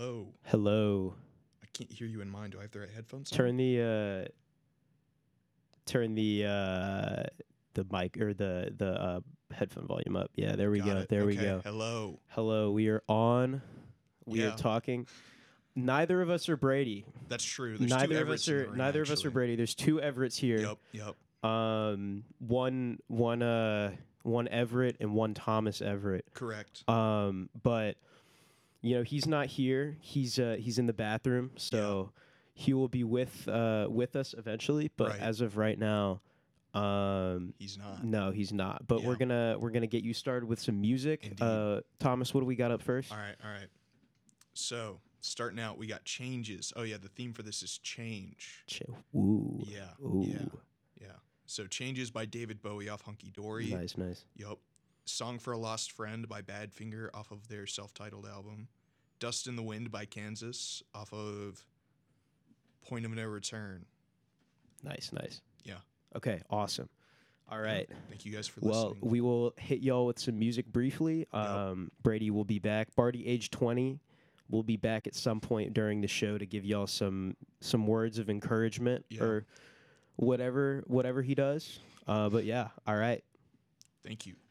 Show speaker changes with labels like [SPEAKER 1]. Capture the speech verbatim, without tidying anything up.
[SPEAKER 1] Hello.
[SPEAKER 2] Hello.
[SPEAKER 1] I can't hear you in mine. Do I have the right headphones on?
[SPEAKER 2] Turn the uh turn the uh the mic or the the uh headphone volume up. Yeah, there we
[SPEAKER 1] Got
[SPEAKER 2] go.
[SPEAKER 1] it.
[SPEAKER 2] There we
[SPEAKER 1] Okay,
[SPEAKER 2] go.
[SPEAKER 1] Hello.
[SPEAKER 2] Hello, we are on. We
[SPEAKER 1] Yeah.
[SPEAKER 2] are talking. Neither of us are Brady.
[SPEAKER 1] That's true. There's
[SPEAKER 2] neither
[SPEAKER 1] two
[SPEAKER 2] of us
[SPEAKER 1] Everetts in
[SPEAKER 2] are
[SPEAKER 1] the room,
[SPEAKER 2] neither of us are
[SPEAKER 1] actually.
[SPEAKER 2] Brady. There's two Everetts here.
[SPEAKER 1] Yep, yep.
[SPEAKER 2] Um one one uh one Everett and one Thomas Everett.
[SPEAKER 1] Correct.
[SPEAKER 2] Um but you know, he's not here. He's uh he's in the bathroom, so he will be with uh with us eventually, but
[SPEAKER 1] Right.
[SPEAKER 2] as of right now, um
[SPEAKER 1] He's not.
[SPEAKER 2] no, he's not. But we're
[SPEAKER 1] Yeah.
[SPEAKER 2] gonna we're gonna get you started with some music.
[SPEAKER 1] Indeed.
[SPEAKER 2] Uh Thomas, what do we got up first?
[SPEAKER 1] All right, all right. So, starting out, we got changes. Oh, yeah, the theme for this is change.
[SPEAKER 2] Ch- Ooh.
[SPEAKER 1] Yeah,
[SPEAKER 2] Ooh.
[SPEAKER 1] yeah, yeah. So, Changes by David Bowie off Hunky Dory.
[SPEAKER 2] Nice, nice.
[SPEAKER 1] Yup. Song for a Lost Friend by Badfinger off of their self-titled album. Dust in the Wind by Kansas off of Point of No Return.
[SPEAKER 2] Nice, nice.
[SPEAKER 1] Yeah.
[SPEAKER 2] Okay, awesome. All right.
[SPEAKER 1] Thank you guys for
[SPEAKER 2] Well,
[SPEAKER 1] listening.
[SPEAKER 2] we will hit y'all with some music briefly. Um, Brady will be back. Barty, age twenty, will be back at some point during the show to give y'all some some words of encouragement
[SPEAKER 1] Yeah.
[SPEAKER 2] or whatever whatever he does. Uh, but yeah, all right.
[SPEAKER 1] Thank you.